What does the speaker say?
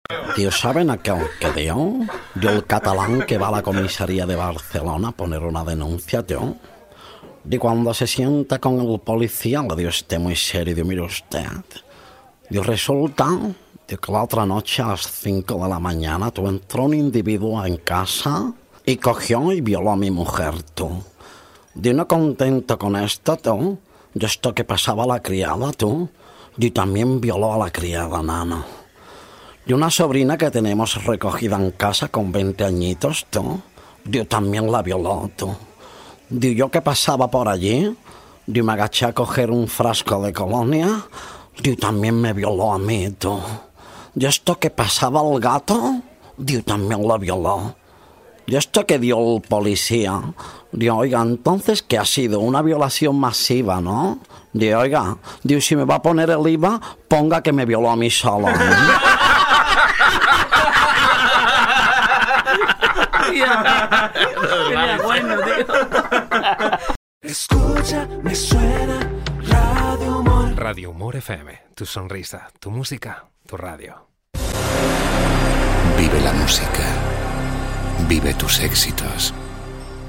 Tío, ¿saben aquel que dio? Dio el catalán que va a la comisaría de Barcelona a poner una denuncia, tío. Y cuando se sienta con el policía, le dio muy serio, digo, mire usted. Y resulta que la otra noche a las 5 de la mañana entró un individuo en casa y cogió y violó a mi mujer, tú. Y no contento con esto, tú, y esto que pasaba a la criada, tú, y también violó a la criada, nano. Y una sobrina que tenemos recogida en casa con 20 añitos, tú, yo también la violó, tú. Y yo que pasaba por allí, yo me agaché a coger un frasco de colonia, yo también me violó a mí, tú. Y esto que pasaba el gato, yo también la violó. Y esto que dio el policía, digo, oiga, entonces que ha sido una violación masiva, ¿no? Digo, oiga, digo, si me va a poner el IVA, ponga que me violó a mí solo, ¿no? Bueno, tío. Escucha, me suena Radio Humor. Radio Humor FM, tu sonrisa, tu música, tu radio. Vive la música. Vive tus éxitos.